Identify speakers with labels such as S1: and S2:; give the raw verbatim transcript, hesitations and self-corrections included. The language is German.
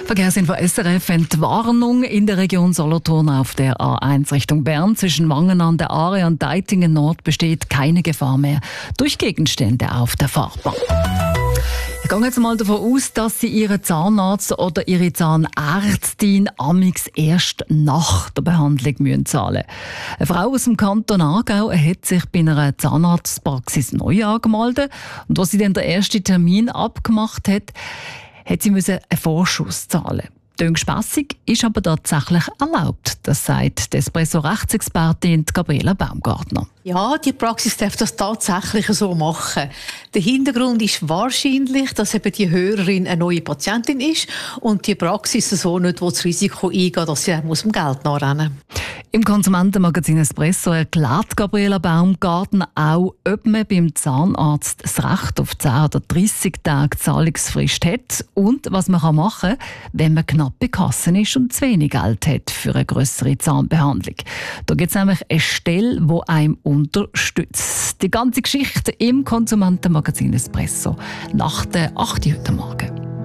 S1: Verkehrsinfo S R F, Entwarnung in der Region Solothurn auf der A eins Richtung Bern. Zwischen Wangen an der Aare und Deitingen Nord besteht keine Gefahr mehr durch Gegenstände auf der Fahrbahn. Ich gehe jetzt mal davon aus, dass Sie Ihren Zahnarzt oder Ihre Zahnärztin amix erst nach der Behandlung müssen zahlen müssen. Eine Frau aus dem Kanton Aargau hat sich bei einer Zahnarztpraxis neu angemeldet. Und als sie dann den ersten Termin abgemacht hat, hat sie einen Vorschuss zahlen. Klingt spassig, ist aber tatsächlich erlaubt. Das sagt die Espresso-Rechtsexpertin Gabriela Baumgartner.
S2: Ja, die Praxis darf das tatsächlich so machen. Der Hintergrund ist wahrscheinlich, dass eben die Hörerin eine neue Patientin ist und die Praxis so nicht das Risiko eingehen, dass sie aus dem Geld nachrennen muss.
S1: Im Konsumentenmagazin Espresso erklärt Gabriela Baumgartner auch, ob man beim Zahnarzt das Recht auf zehn oder dreissig Tage Zahlungsfrist hat und was man machen kann, wenn man knapp bei Kassen ist und zu wenig Geld hat für eine grössere Zahnbehandlung. Da gibt es nämlich eine Stelle, die einem unterstützt. Die ganze Geschichte im Konsumentenmagazin Espresso nach der acht Uhr heute Morgen.